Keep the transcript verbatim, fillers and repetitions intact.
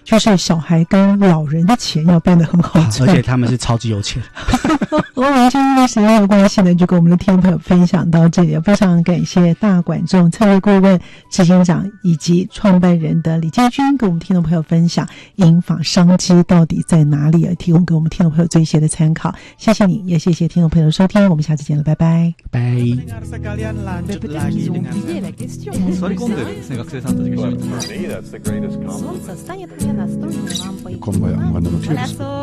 就是小孩跟老人的钱要办得很好赚， 而且他们是超级有钱。 我们今天的时间的关系呢，就跟我们的听众朋友分享到这里，非常感谢大管仲策略顾问、执行长以及创办人的李建军跟我们听众朋友分享银发商机到底在哪里，提供给我们听众朋友最一些的参考。谢谢你，也谢谢听众朋友的收听，我们下次见了，拜拜。 拜。 今晩はまだの